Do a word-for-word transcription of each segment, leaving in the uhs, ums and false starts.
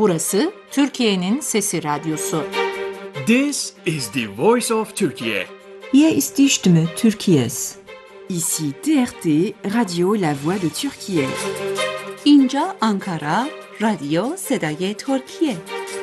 Burası Türkiye'nin Sesi Radyosu. This is the voice of Turkey. Hier ist die Stimme Türkiye's. Ici T R T, Radio La Voix de Türkiye. اینجا آنکارا، رادیو صدای ترکیه.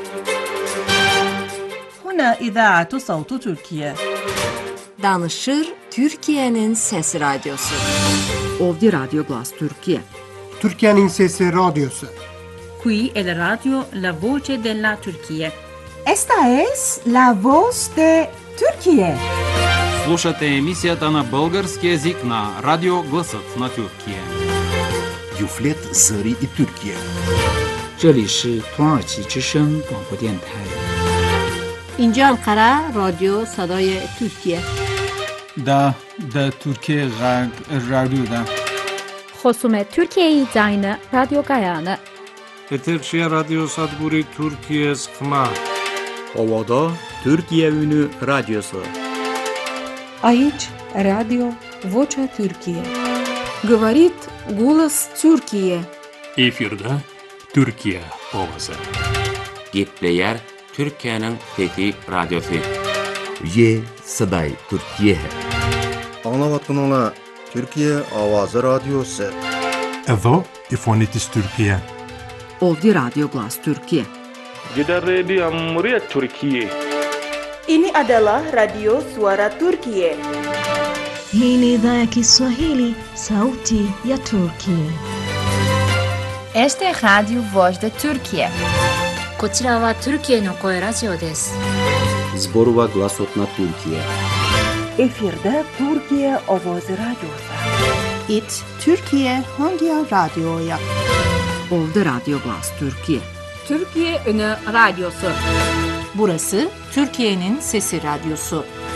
هنا إذاعة صوت تركيا. Danışır Türkiye'nin Sesi Radyosu. Ovdje Radio Glas Türkiye. Türkiye'nin Sesi Radyosu. Qui è la radio La Voce della Turchia. Esta es La Voz de Türkiye. Слушате емисията на български език на Радио Гласът на Türkiye. Юфлет Зări и Türkiye. 这里是土耳其之声广播电台。 اینجا انقره رادیو صدای ترکیه. دا دا Türkiye رادیو خصوم Türkiye زاین رادیو گایانه. Eterşehir Radyo Sadguri Türkiye Skma. Ovada Türkiye Ünü Radyosu. Aici Radio Vocea Türkiye. Говорит голос Türkiye. Efirde Türkiye Ovası. Gitleyer Türkiye'nin Fethi Radyosu. Ye Saday Türkiye. Anlavatkanlar Türkiye Avazı Radyosu. Evo İfonitis Türkiye. Ovdje Radio Glas Türkiye. Gidan Radio Muryat Türkiye. Ini adalah Radio Suara Turkiye. Hii ni idhaa ya Kiswahili, sauti ya Turkiye. Este es Radio Voz de Turkiye. こちらはトルキエの声ラジオです。 Zborova Glasot na Türkiye. Efirde Türkiye Ovozi Radyosu. It Türkiye Hangi Radyo'ya? Ovdje Radio Glas Türkiye. Türkiye Ünü Radyosu. Burası Türkiye'nin Sesi Radyosu.